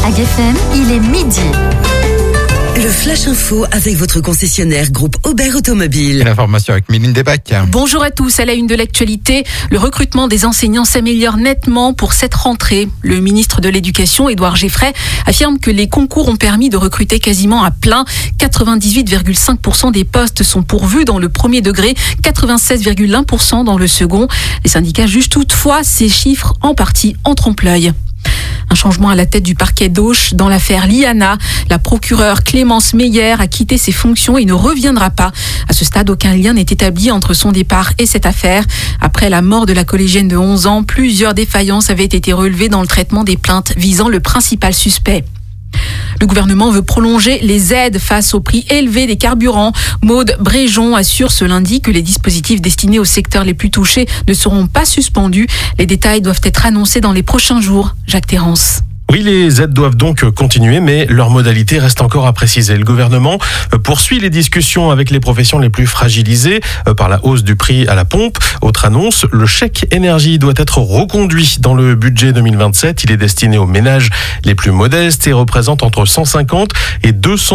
AgFM, il est midi. Le Flash Info avec votre concessionnaire groupe Aubert Automobile. Et l'information avec Méline Desbac. Bonjour à tous, à la une de l'actualité, le recrutement des enseignants s'améliore nettement pour cette rentrée. Le ministre de l'Éducation, Édouard Geoffray, affirme que les concours ont permis de recruter quasiment à plein. 98,5% des postes sont pourvus dans le premier degré, 96,1% dans le second. Les syndicats jugent toutefois ces chiffres en partie en trompe-l'œil. Un changement à la tête du parquet d'Auch dans l'affaire Liana. La procureure Clémence Meyer a quitté ses fonctions et ne reviendra pas. À ce stade, aucun lien n'est établi entre son départ et cette affaire. Après la mort de la collégienne de 11 ans, plusieurs défaillances avaient été relevées dans le traitement des plaintes visant le principal suspect. Le gouvernement veut prolonger les aides face au prix élevé des carburants. Maude Bréjon assure ce lundi que les dispositifs destinés aux secteurs les plus touchés ne seront pas suspendus. Les détails doivent être annoncés dans les prochains jours. Jacques Terrance. Oui, les aides doivent donc continuer, mais leur modalité reste encore à préciser. Le gouvernement poursuit les discussions avec les professions les plus fragilisées par la hausse du prix à la pompe. Autre annonce, le chèque énergie doit être reconduit dans le budget 2027. Il est destiné aux ménages les plus modestes et représente entre 150 et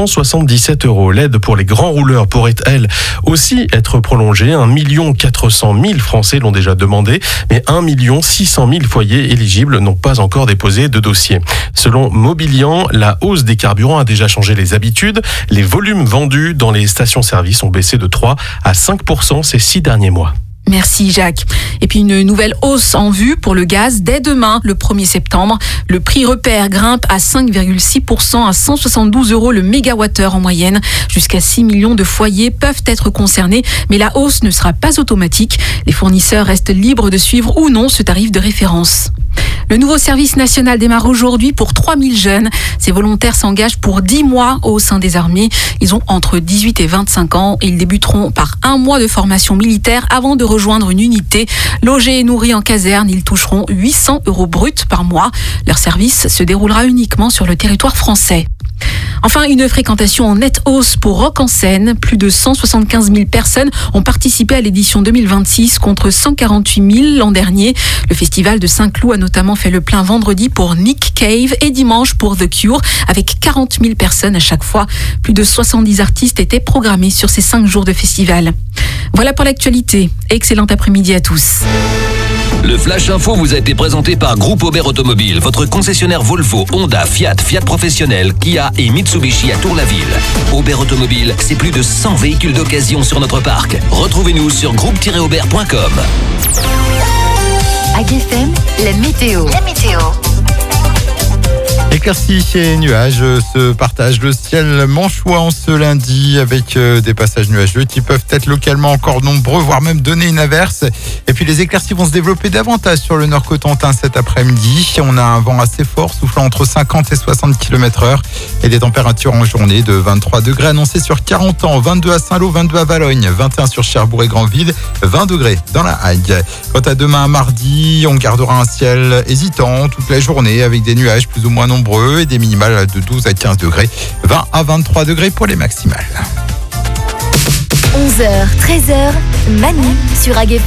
277 €. L'aide pour les grands rouleurs pourrait, elle, aussi être prolongée. 1 400 000 Français l'ont déjà demandé, mais 1 600 000 foyers éligibles n'ont pas encore déposé de dossier. Selon Mobilian, la hausse des carburants a déjà changé les habitudes. Les volumes vendus dans les stations-service ont baissé de 3 à 5% ces 6 derniers mois. Merci Jacques. Et puis une nouvelle hausse en vue pour le gaz dès demain, le 1er septembre. Le prix repère grimpe à 5,6% à 172 € le mégawattheure en moyenne. Jusqu'à 6 millions de foyers peuvent être concernés, mais la hausse ne sera pas automatique. Les fournisseurs restent libres de suivre ou non ce tarif de référence. Le nouveau service national démarre aujourd'hui pour 3000 jeunes. Ces volontaires s'engagent pour 10 mois au sein des armées. Ils ont entre 18 et 25 ans et ils débuteront par 1 mois de formation militaire avant de rejoindre une unité. Logés et nourris en caserne, ils toucheront 800 € bruts par mois. Leur service se déroulera uniquement sur le territoire français. Enfin, une fréquentation en nette hausse pour Rock en Seine. Plus de 175 000 personnes ont participé à l'édition 2026 contre 148 000 l'an dernier. Le festival de Saint-Cloud a notamment fait le plein vendredi pour Nick Cave et dimanche pour The Cure avec 40 000 personnes à chaque fois. Plus de 70 artistes étaient programmés sur ces 5 jours de festival. Voilà pour l'actualité. Excellent après-midi à tous. Le Flash Info vous a été présenté par Groupe Aubert Automobile, votre concessionnaire Volvo, Honda, Fiat, Fiat Professionnel, Kia et Mitsubishi à Tour-la-Ville. Aubert Automobile, c'est plus de 100 véhicules d'occasion sur notre parc. Retrouvez-nous sur groupe-aubert.com. AgFM, la météo. Éclaircies et nuages se partagent le ciel manchois en ce lundi avec des passages nuageux qui peuvent être localement encore nombreux, voire même donner une averse. Et puis les éclaircies vont se développer davantage sur le nord Cotentin cet après-midi. On a un vent assez fort soufflant entre 50 et 60 km/h et des températures en journée de 23 degrés annoncées sur 40 ans, 22 à Saint-Lô, 22 à Valogne, 21 sur Cherbourg et Granville, 20 degrés dans la Hague. Quant à demain mardi, on gardera un ciel hésitant toute la journée avec des nuages plus ou moins nombreux et des minimales de 12 à 15 degrés, 20 à 23 degrés pour les maximales. 11h, 13h, Manu sur AgFM.